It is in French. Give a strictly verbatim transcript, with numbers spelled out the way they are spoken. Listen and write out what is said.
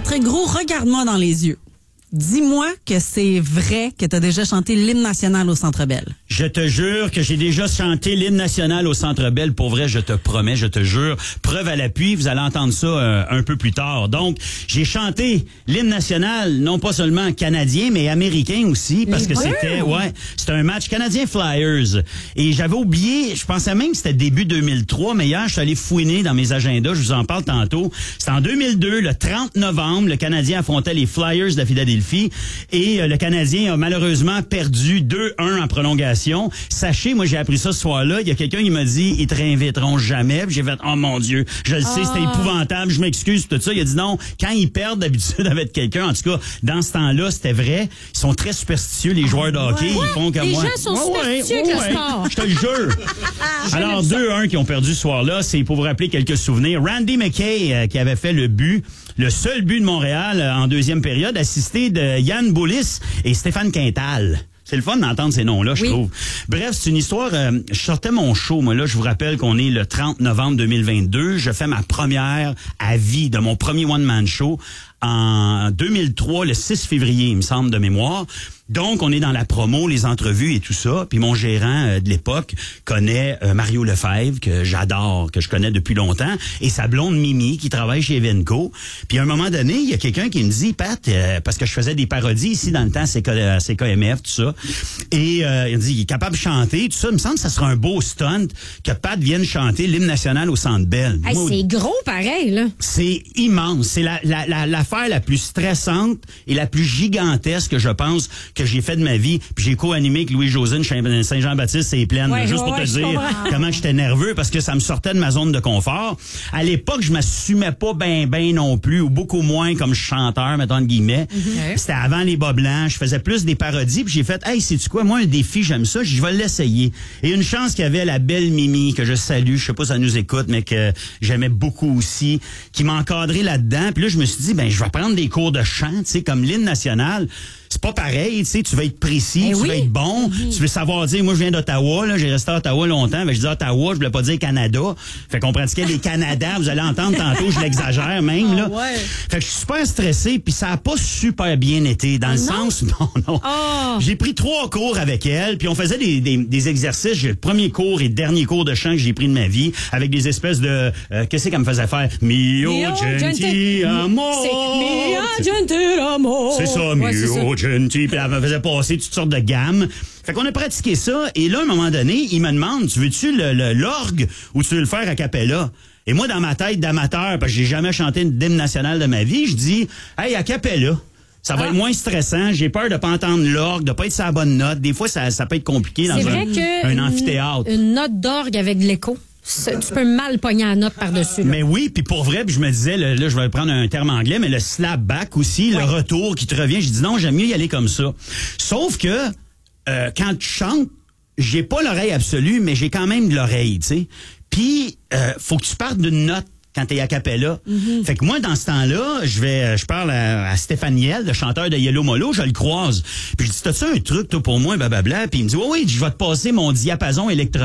très gros, regarde-moi dans les yeux. Dis-moi que c'est vrai que tu as déjà chanté l'hymne national au Centre Bell. Je te jure que j'ai déjà chanté l'hymne national au Centre Bell. Pour vrai, je te promets, je te jure. Preuve à l'appui, vous allez entendre ça euh, un peu plus tard. Donc, j'ai chanté l'hymne national, non pas seulement canadien, mais américain aussi, parce que c'était, ouais, c'était un match Canadien-Flyers. Et j'avais oublié, je pensais même que c'était début deux mille trois, mais hier, je suis allé fouiner dans mes agendas, je vous en parle tantôt. C'était en deux mille deux, le trente novembre, le Canadien affrontait les Flyers de la Philadelphie. Et euh, le Canadien a malheureusement perdu deux un en prolongation. Sachez, moi j'ai appris ça ce soir-là, il y a quelqu'un qui m'a dit ils te réinviteront jamais. Puis j'ai fait oh mon Dieu, je le sais, oh. c'était épouvantable, je m'excuse tout ça. Il a dit non, quand ils perdent d'habitude avec quelqu'un, en tout cas dans ce temps-là, c'était vrai. Ils sont très superstitieux les joueurs de hockey, ouais. ils font comme les moi. Les gens sont ouais, superstitieux ouais, avec ouais, le sport. Je te le jure. Alors deux un qui ont perdu ce soir-là, c'est pour vous rappeler quelques souvenirs. Randy McKay euh, qui avait fait le but, le seul but de Montréal euh, en deuxième période, assisté de Yann Boulis et Stéphane Quintal. C'est le fun d'entendre ces noms-là, je oui. trouve. Bref, c'est une histoire... Euh, je sortais mon show, moi, là, je vous rappelle qu'on est le trente novembre deux mille vingt-deux. Je fais ma première à vie de mon premier one-man show en deux mille trois, le six février, il me semble, de mémoire. Donc, on est dans la promo, les entrevues et tout ça. Puis mon gérant euh, de l'époque connaît euh, Mario Lefebvre, que j'adore, que je connais depuis longtemps, et sa blonde Mimi, qui travaille chez Evenco. Puis à un moment donné, il y a quelqu'un qui me dit, Pat, euh, parce que je faisais des parodies ici dans le temps, C K M F, tout ça, et euh, il dit, il est capable de chanter, tout ça. Il me semble que ça sera un beau stunt que Pat vienne chanter l'hymne national au Centre Bell. Hey, Moi, c'est gros pareil, là. C'est immense. C'est la, la, la, l'affaire la plus stressante et la plus gigantesque, je pense, que j'ai fait de ma vie. Puis j'ai co-animé avec Louis-José Saint-Jean-Baptiste, c'est pleine, ouais, juste ouais, pour te ouais, dire comment j'étais nerveux parce que ça me sortait de ma zone de confort. À l'époque, je m'assumais pas ben ben non plus, ou beaucoup moins comme chanteur, mettons entre guillemets. Mm-hmm. C'était avant les bas blancs. Je faisais plus des parodies. Puis j'ai fait, hey, sais-tu quoi? Moi, un défi, j'aime ça. Je vais l'essayer. Et une chance qu'il y avait la belle Mimi, que je salue. Je sais pas si elle nous écoute, mais que j'aimais beaucoup aussi, qui m'a encadré là-dedans. Puis là, je me suis dit, ben, je vais prendre des cours de chant, tu sais, comme l'hymne national. C'est pas pareil, tu sais, tu vas être précis, eh tu oui. vas être bon, mm-hmm. tu veux savoir dire, moi je viens d'Ottawa, là, j'ai resté à Ottawa longtemps, mais je dis Ottawa, je voulais pas dire Canada. Fait qu'on pratiquait les Canada, vous allez entendre tantôt, je l'exagère même, oh, là. Ouais. Fait que je suis super stressé, puis ça a pas super bien été, dans oh, le non? sens, non, non. Oh. J'ai pris trois cours avec elle, puis on faisait des, des, des exercices, j'ai le premier cours et dernier cours de chant que j'ai pris de ma vie, avec des espèces de, euh, qu'est-ce qu'elle me faisait faire? Mio, Mio genti amor. C'est Mio genti amor. C'est ça, Mio. Ouais, gentil, puis elle me faisait passer toutes sortes de gammes. Fait qu'on a pratiqué ça, et là, à un moment donné, il me demande, tu veux-tu le, le, l'orgue ou tu veux le faire a cappella? Et moi, dans ma tête d'amateur, parce que j'ai jamais chanté une hymne nationale de ma vie, je dis, hey, a cappella. Ça va ah. être moins stressant. J'ai peur de pas entendre l'orgue, de pas être sur la bonne note. Des fois, ça, ça peut être compliqué dans un, un amphithéâtre. Une, une note d'orgue avec de l'écho. Tu peux mal pogner la note par-dessus. Là. Mais oui, puis pour vrai, puis je me disais, là, là, je vais prendre un terme anglais, mais le slap back aussi, ouais. le retour qui te revient, je dis non, j'aime mieux y aller comme ça. Sauf que, euh, quand tu chantes, j'ai pas l'oreille absolue, mais j'ai quand même de l'oreille, tu sais. Puis, euh, faut que tu partes d'une note quand t'es a cappella. Mm-hmm. Fait que moi, dans ce temps-là, je vais, je parle à, à Stéphane Niel, le chanteur de Yellow Molo, je le croise. Puis je dis, t'as-tu un truc, toi, pour moi, blablabla? Puis il me dit, oui, oui, je vais te passer mon diapason électronique.